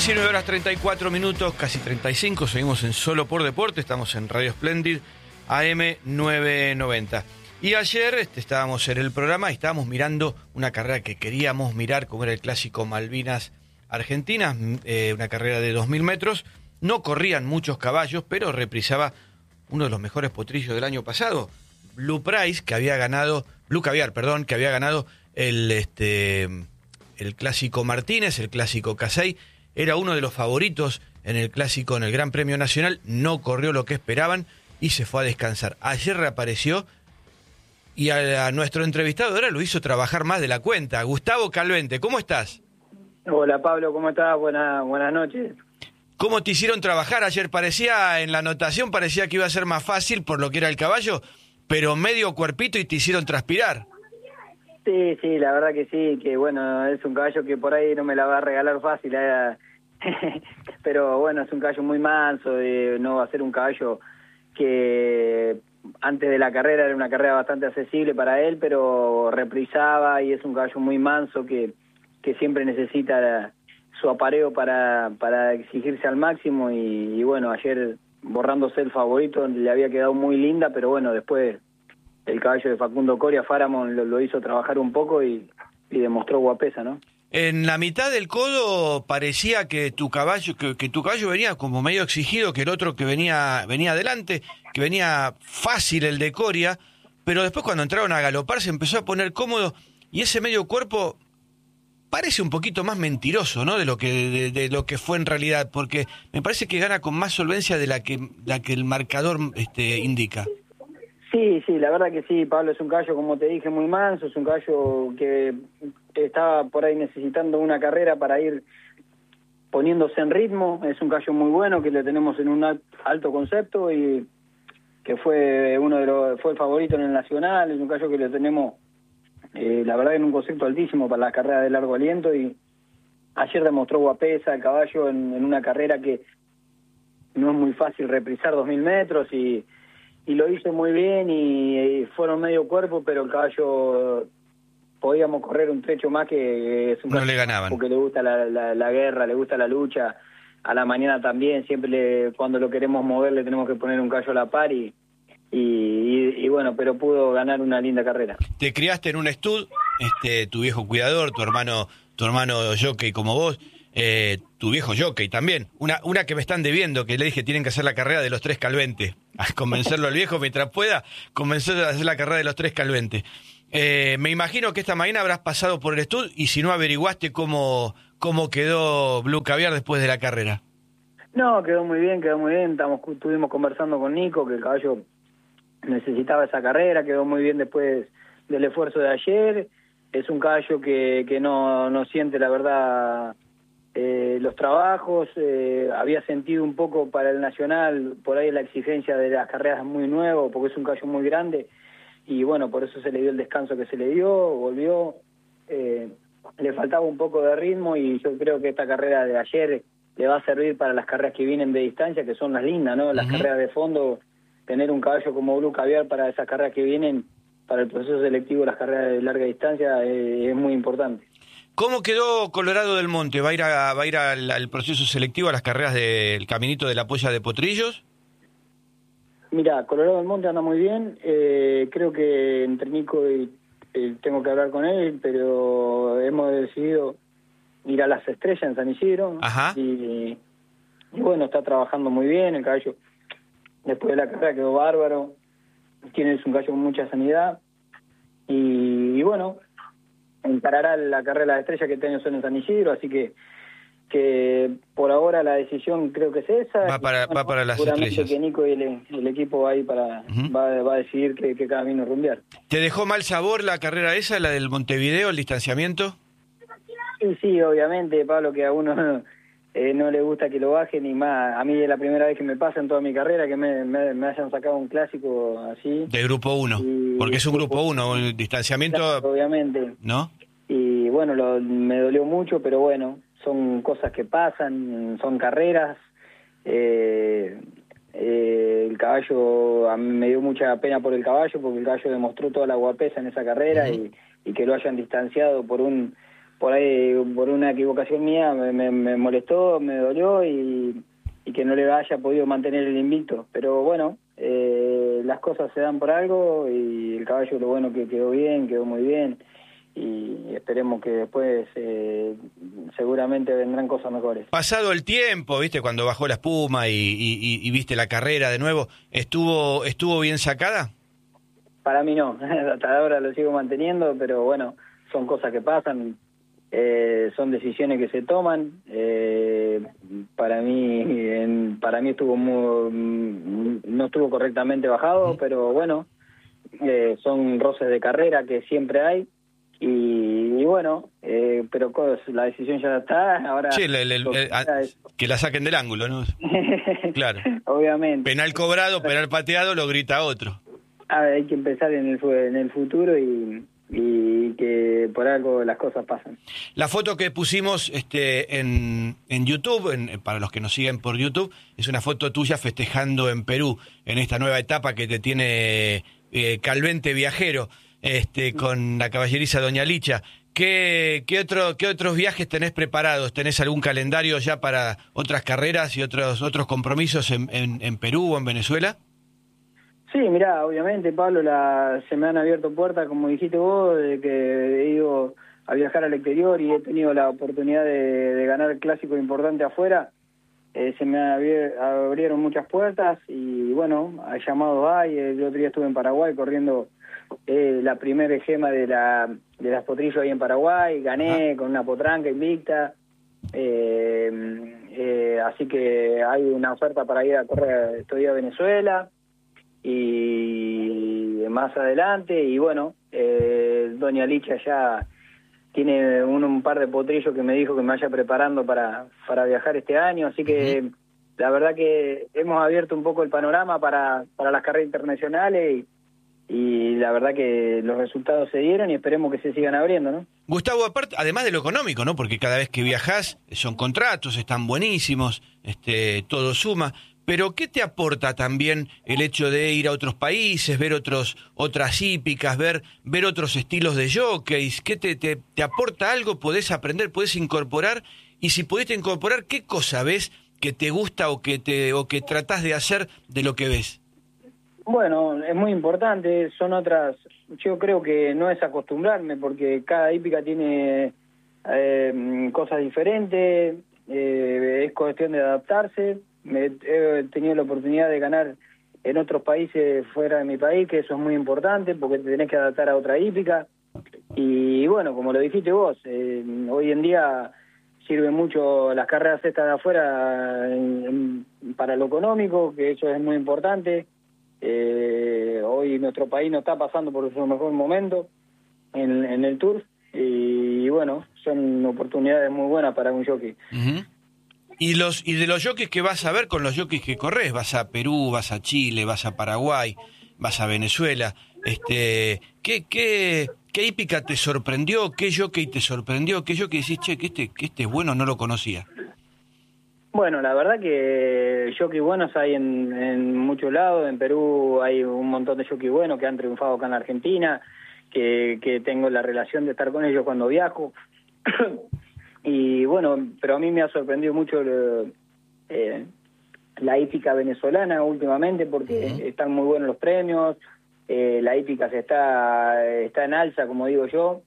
19 horas 34 minutos, casi 35, seguimos en Solo por Deporte, estamos en Radio Splendid, AM 990. Y ayer estábamos en el programa y estábamos mirando una carrera que queríamos mirar, como era el clásico Malvinas Argentinas, una carrera de 2000 metros. No corrían muchos caballos, pero reprisaba uno de los mejores potrillos del año pasado, Blue Caviar, que había ganado el clásico Martínez, el clásico Casey. Era uno de los favoritos en el clásico, en el Gran Premio Nacional, no corrió lo que esperaban y se fue a descansar. Ayer reapareció y a nuestro entrevistado ahora lo hizo trabajar más de la cuenta. Gustavo Calvente, ¿cómo estás? Hola Pablo, ¿cómo estás? Buenas noches. ¿Cómo te hicieron trabajar? Ayer en la anotación parecía que iba a ser más fácil por lo que era el caballo, pero medio cuerpito y te hicieron transpirar. Sí, la verdad que sí, que bueno, es un caballo que por ahí no me la va a regalar fácil, pero bueno, es un caballo muy manso, no va a ser un caballo que antes de la carrera era una carrera bastante accesible para él, pero reprisaba y es un caballo muy manso que siempre necesita su apareo para exigirse al máximo y bueno, ayer borrándose el favorito le había quedado muy linda, pero bueno, después el caballo de Facundo Coria, Faramond, lo hizo trabajar un poco y demostró guapesa, ¿no? En la mitad del codo parecía que tu caballo venía como medio exigido, que el otro que venía adelante, que venía fácil el de Coria, pero después cuando entraron a galopar se empezó a poner cómodo y ese medio cuerpo parece un poquito más mentiroso, ¿no? De lo que fue en realidad, porque me parece que gana con más solvencia de la que el marcador indica. Sí, la verdad que sí, Pablo, es un caballo, como te dije, muy manso, es un caballo que estaba por ahí necesitando una carrera para ir poniéndose en ritmo, es un caballo muy bueno que le tenemos en un alto concepto y que fue el favorito en el Nacional, es un caballo que le tenemos, la verdad, en un concepto altísimo para las carreras de largo aliento y ayer demostró guapesa el caballo en una carrera que no es muy fácil reprisar 2000 metros y lo hizo muy bien y fueron medio cuerpo, pero el caballo podíamos correr un trecho más que es un no le ganaban. Porque le gusta la guerra, le gusta la lucha, a la mañana también, siempre cuando lo queremos mover le tenemos que poner un caballo a la par y bueno, pero pudo ganar una linda carrera. Te criaste en un stud, tu viejo cuidador, tu hermano jockey como vos, tu viejo jockey también, una que me están debiendo, que le dije tienen que hacer la carrera de los 3 Calvente, a convencerlo al viejo mientras pueda, convencerlo a hacer la carrera de los 3 Calvente. Me imagino que esta mañana habrás pasado por el stud y si no averiguaste cómo quedó Blue Caviar después de la carrera. No, quedó muy bien, estuvimos conversando con Nico, que el caballo necesitaba esa carrera, quedó muy bien después del esfuerzo de ayer, es un caballo que no siente la verdad los trabajos, había sentido un poco para el Nacional, por ahí la exigencia de las carreras muy nuevo, porque es un caballo muy grande, y bueno, por eso se le dio el descanso que se le dio, volvió, le faltaba un poco de ritmo, y yo creo que esta carrera de ayer le va a servir para las carreras que vienen de distancia, que son las lindas, ¿no? Las carreras de fondo, tener un caballo como Blue Caviar para esas carreras que vienen, para el proceso selectivo, las carreras de larga distancia, es muy importante. ¿Cómo quedó Colorado del Monte? ¿Va a ir al proceso selectivo, a las carreras del Caminito de la Polla de Potrillos? Mira, Colorado del Monte anda muy bien. Creo que entre Nico y tengo que hablar con él, pero hemos decidido ir a las Estrellas en San Isidro. Ajá. Y bueno, está trabajando muy bien. El caballo, después de la carrera, quedó bárbaro. Es un caballo con mucha sanidad. Y bueno, encarará la carrera de las Estrellas que este año son en San Isidro, así que por ahora la decisión creo que es esa. Va para las Estrellas. Que Nico y el equipo va ahí va a decidir qué camino rumbear. ¿Te dejó mal sabor la carrera esa, la del Montevideo, el distanciamiento? Sí, obviamente, Pablo, que a uno no le gusta que lo bajen, y más, a mí es la primera vez que me pasa en toda mi carrera que me hayan sacado un clásico así. De Grupo 1, porque es un Grupo 1, el distanciamiento... Claro, obviamente. ¿No? Y bueno, me dolió mucho, pero bueno, son cosas que pasan, son carreras. El caballo, a mí me dio mucha pena por el caballo, porque el caballo demostró toda la guapesa en esa carrera, y que lo hayan distanciado por un por ahí, por una equivocación mía, me molestó, me dolió y que no le haya podido mantener el invicto. Pero bueno, las cosas se dan por algo y el caballo, lo bueno que quedó bien, quedó muy bien, y esperemos que después seguramente vendrán cosas mejores. Pasado el tiempo, viste, cuando bajó la espuma y viste la carrera de nuevo, ¿estuvo bien sacada? Para mí no, hasta ahora lo sigo manteniendo, pero bueno, son cosas que pasan, son decisiones que se toman. Para mí estuvo no estuvo correctamente bajado, pero bueno, son roces de carrera que siempre hay. Y bueno, pero la decisión ya está, ahora... Sí, que la saquen del ángulo, ¿no? Claro. Obviamente. Penal cobrado, penal pateado, lo grita otro. A ver, hay que empezar en el futuro y que por algo las cosas pasan. La foto que pusimos en YouTube, para los que nos siguen por YouTube, es una foto tuya festejando en Perú, en esta nueva etapa que te tiene Calvente Viajero, con la caballeriza Doña Licha. ¿Qué otros viajes tenés preparados? ¿Tenés algún calendario ya para otras carreras y otros compromisos en Perú o en Venezuela? Sí, mirá, obviamente, Pablo, se me han abierto puertas, como dijiste vos, de que he ido a viajar al exterior y he tenido la oportunidad de ganar clásicos importantes afuera. Se me abrieron muchas puertas y bueno, llamados hay. El otro día estuve en Paraguay corriendo la primera gema de las potrillos ahí en Paraguay, gané con una potranca invicta. Así que hay una oferta para ir a correr, estoy a Venezuela y más adelante, y bueno, Doña Licha ya tiene un par de potrillos que me dijo que me vaya preparando para viajar este año, así que la verdad que hemos abierto un poco el panorama para las carreras internacionales y la verdad que los resultados se dieron y esperemos que se sigan abriendo, ¿no? Gustavo, aparte, además de lo económico, ¿no? Porque cada vez que viajás son contratos, están buenísimos, todo suma. Pero ¿qué te aporta también el hecho de ir a otros países, ver otras hípicas, ver otros estilos de jockeys? ¿Qué te aporta algo? ¿Podés aprender? ¿Podés incorporar? Y si pudiste incorporar, ¿qué cosa ves que te gusta o que tratás de hacer de lo que ves? Bueno, es muy importante, son otras, yo creo que no es acostumbrarme porque cada hípica tiene cosas diferentes, es cuestión de adaptarse. He tenido la oportunidad de ganar en otros países fuera de mi país, que eso es muy importante porque te tenés que adaptar a otra hípica. Y bueno, como lo dijiste vos, hoy en día sirven mucho las carreras estas de afuera para lo económico, que eso es muy importante. Hoy nuestro país no está pasando por su mejor momento en el Tour y bueno, son oportunidades muy buenas para un jockey. Uh-huh. Y de los jockeys que vas a ver con los jockeys que corres, vas a Perú, vas a Chile, vas a Paraguay, vas a Venezuela, ¿qué hípica te sorprendió? ¿Qué jockey te sorprendió? ¿Qué jockey decís, che, que este es bueno, no lo conocía? Bueno, la verdad que jockey buenos hay en muchos lados. En Perú hay un montón de jockey buenos que han triunfado acá en la Argentina, que tengo la relación de estar con ellos cuando viajo. Y bueno, pero a mí me ha sorprendido mucho la hípica venezolana últimamente porque están muy buenos los premios, la hípica está en alza, como digo yo,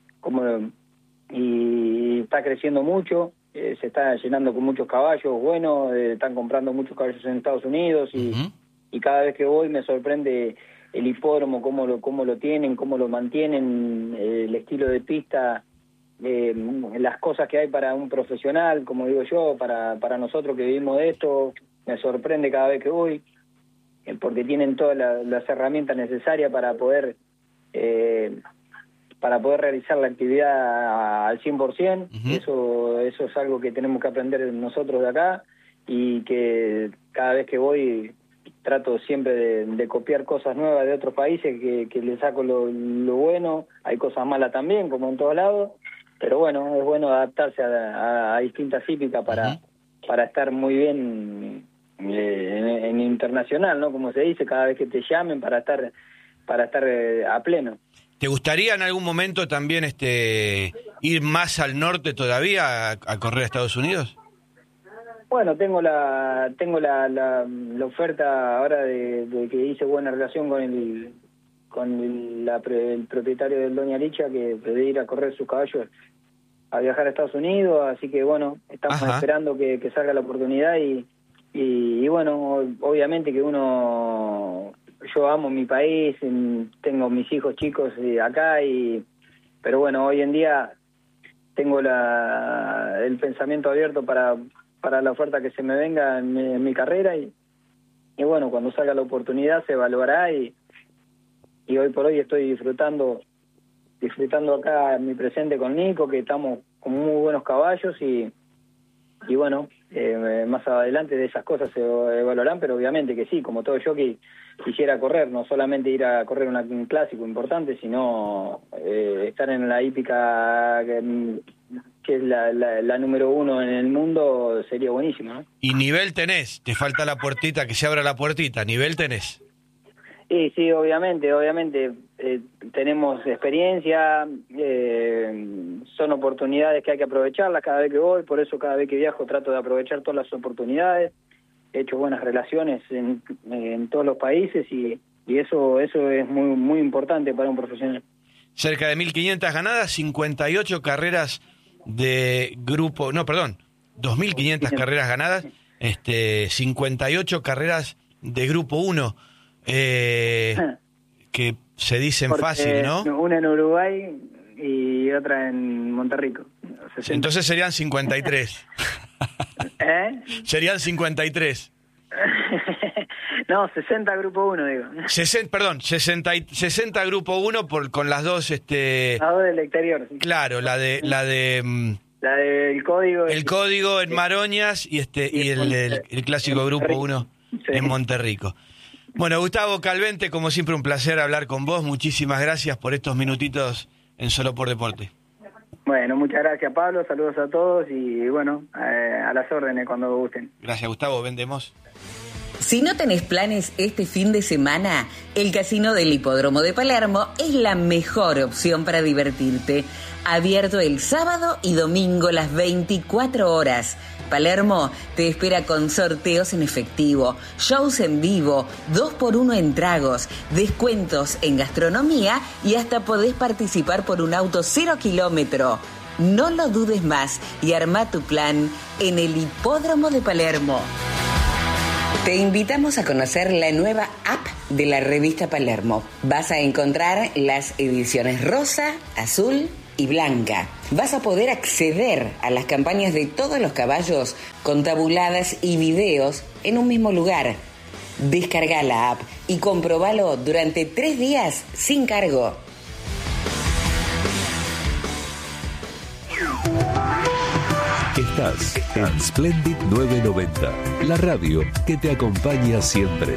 y está creciendo mucho. Se está llenando con muchos caballos buenos, están comprando muchos caballos en Estados Unidos y cada vez que voy me sorprende el hipódromo, cómo lo tienen, cómo lo mantienen, el estilo de pista, las cosas que hay para un profesional, como digo yo, para nosotros que vivimos de esto, me sorprende cada vez que voy, porque tienen todas las herramientas necesarias para poder realizar la actividad al 100%. Eso es algo que tenemos que aprender nosotros de acá y que cada vez que voy trato siempre de copiar cosas nuevas de otros países que le saco lo bueno. Hay cosas malas también, como en todos lados, pero bueno, es bueno adaptarse a distintas hípicas para estar muy bien en internacional, ¿no? Como se dice, cada vez que te llamen para estar a pleno. ¿Te gustaría en algún momento también ir más al norte todavía a correr a Estados Unidos? Bueno, tengo la oferta ahora de que hice buena relación con el propietario del Doña Licha, que de ir a correr sus caballos a viajar a Estados Unidos, así que bueno, estamos esperando que salga la oportunidad y bueno, obviamente que yo amo mi país, tengo mis hijos chicos acá, pero bueno, hoy en día tengo el pensamiento abierto para la oferta que se me venga en mi carrera y bueno, cuando salga la oportunidad se evaluará y hoy por hoy estoy disfrutando acá en mi presente con Nico, que estamos con muy buenos caballos y bueno, más adelante de esas cosas se evaluarán, pero obviamente que sí, como todo yo que quisiera correr, no solamente ir a correr un clásico importante, sino estar en la hípica que es la número 1 en el mundo, sería buenísimo, ¿no? Y nivel tenés, te falta la puertita, que se abra la puertita, nivel tenés. Sí, obviamente, tenemos experiencia, son oportunidades que hay que aprovecharlas cada vez que voy, por eso cada vez que viajo trato de aprovechar todas las oportunidades, he hecho buenas relaciones en todos los países y eso es muy muy importante para un profesional. Cerca de 1.500 ganadas, 58 carreras de grupo, 2.500 carreras ganadas, 58 carreras de grupo 1. Que se dicen fácil, ¿no? Una en Uruguay y otra en Monterrico. 60. Entonces serían 53. Serían 53. No, 60 grupo 1, digo. 60 grupo 1 con las dos... Las dos del exterior. Sí. Claro, la del código. El código en Maroñas y el clásico grupo 1 en Monterrico. Bueno, Gustavo Calvente, como siempre un placer hablar con vos. Muchísimas gracias por estos minutitos en Solo por Deporte. Bueno, muchas gracias, Pablo. Saludos a todos y bueno, a las órdenes cuando gusten. Gracias, Gustavo. Vendemos. Si no tenés planes este fin de semana, el Casino del Hipódromo de Palermo es la mejor opción para divertirte. Abierto el sábado y domingo las 24 horas. Palermo te espera con sorteos en efectivo, shows en vivo, 2x1 en tragos, descuentos en gastronomía y hasta podés participar por un auto 0 kilómetro. No lo dudes más y arma tu plan en el Hipódromo de Palermo. Te invitamos a conocer la nueva app de la revista Palermo. Vas a encontrar las ediciones rosa, azul y blanca. Vas a poder acceder a las campañas de todos los caballos con tabuladas y videos en un mismo lugar. Descarga la app y comprobalo durante 3 días sin cargo. Estás en Splendid 990, la radio que te acompaña siempre.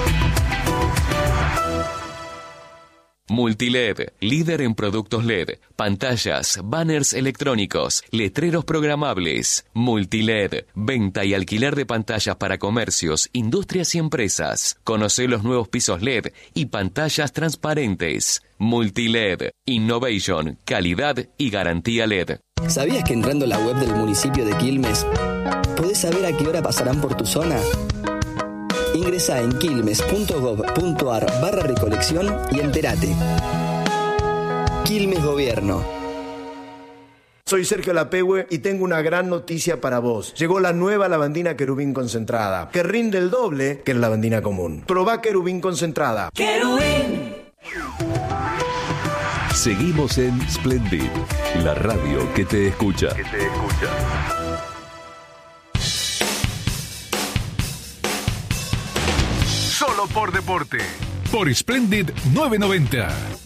Multiled, líder en productos LED, pantallas, banners electrónicos, letreros programables. Multiled, venta y alquiler de pantallas para comercios, industrias y empresas. Conoce los nuevos pisos LED y pantallas transparentes. Multiled, innovation, calidad y garantía LED. ¿Sabías que entrando a la web del municipio de Quilmes podés saber a qué hora pasarán por tu zona? Ingresá en quilmes.gov.ar/recolección y entérate. Quilmes Gobierno. Soy Sergio Lapehue y tengo una gran noticia para vos. Llegó la nueva lavandina Querubín concentrada, que rinde el doble que la lavandina común. Probá Querubín concentrada. ¡Querubín! Seguimos en Splendid, la radio que te escucha. Solo por deporte. Por Splendid 990.